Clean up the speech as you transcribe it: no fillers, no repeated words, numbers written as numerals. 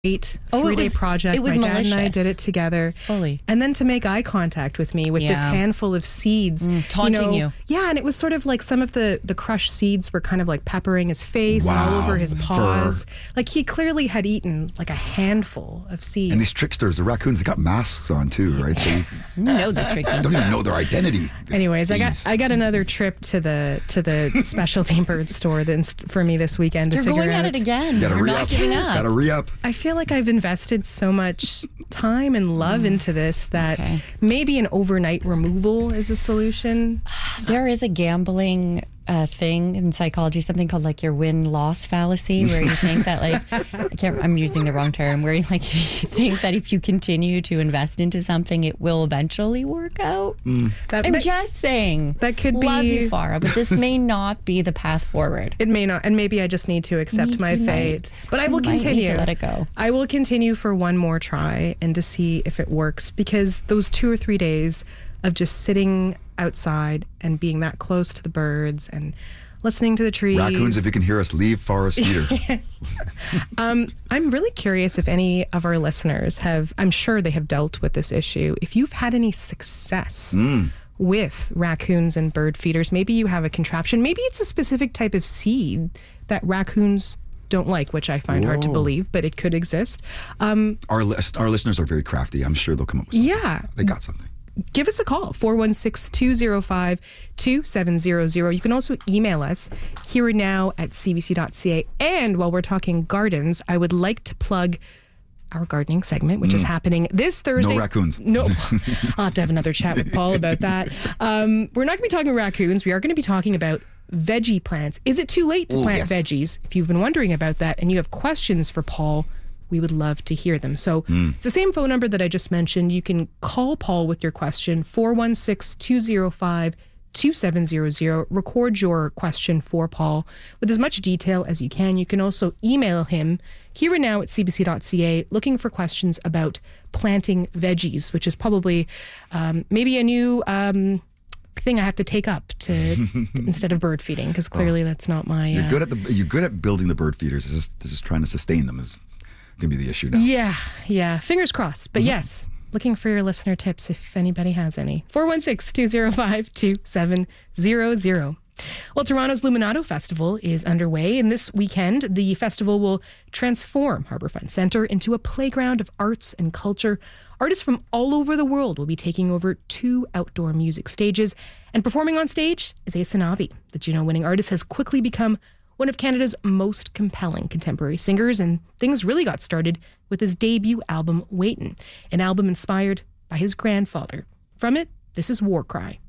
three-day project. It was My dad malicious. and I did it together. Fully. And then to make eye contact with me with this Yeah. handful of seeds. Taunting you. Yeah, and it was sort of like some of the crushed seeds were kind of like peppering his face and all Wow. over his paws. Like he clearly had eaten like a handful of seeds. And these tricksters, the raccoons, they got masks on too, right? So you No, they're tricky. don't even know their identity. Anyways, Thieves. I got another trip to the specialty bird store for me this weekend You're to figure going out. at it again. Gotta You're re not up. giving up. Gotta re up. I feel like I've invested so much time and love into this that Okay. maybe an overnight removal is a solution. There is a gambling thing in psychology, something called like your win-loss fallacy, where you think that I'm using the wrong term, where you you think that if you continue to invest into something, it will eventually work out. I'm just saying. That could Love be- you, Farah, but this may not be the path forward. It may not, and maybe I just need to accept my You might- fate. But I you will might need to continue. let it go. I will continue for one more try and to see if it works, because those 2 or 3 days of just sitting outside and being that close to the birds and listening to the trees. Raccoons, if you can hear us, leave Forest Feeder. I'm really curious if any of our listeners I'm sure they have dealt with this issue. If you've had any success with raccoons and bird feeders, maybe you have a contraption, maybe it's a specific type of seed that raccoons don't like, which I find hard to Whoa. believe, but it could exist. Our listeners are very crafty. I'm sure they'll come up with something. Yeah. They got something. Give us a call, 416-205-2700. You can also email us here and now at cbc.ca. And while we're talking gardens, I would like to plug our gardening segment, which is happening this Thursday. No raccoons. No. I'll have to have another chat with Paul about that. We're not going to be talking raccoons. We are going to be talking about veggie plants. Is it too late to plant yes. veggies? If you've been wondering about that and you have questions for Paul, we would love to hear them. So it's the same phone number that I just mentioned. You can call Paul with your question, 416-205-2700. Record your question for Paul with as much detail as you can. You can also email him here and now at cbc.ca looking for questions about planting veggies, which is probably maybe a new thing I have to take up to instead of bird feeding, because clearly that's not my... You're good at building the bird feeders. This is trying to sustain them is going to be the issue now. Yeah. Fingers crossed. But yes, looking for your listener tips if anybody has any. 416-205-2700. Well, Toronto's Luminato Festival is underway, and this weekend, the festival will transform Harbourfront Centre into a playground of arts and culture. Artists from all over the world will be taking over 2 outdoor music stages, and performing on stage is Asa Navi. The Juno-winning artist has quickly become one of Canada's most compelling contemporary singers, and things really got started with his debut album, Waitin', an album inspired by his grandfather. From it, this is War Cry.